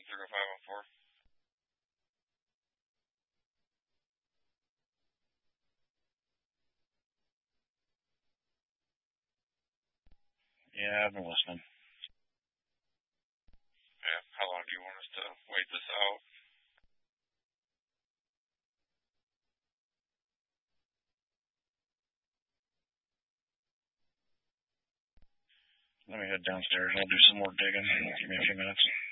30504. Yeah, I've been listening. Yeah, how long do you want us to wait this out? Let me head downstairs. I'll do some more digging. Give me a few minutes.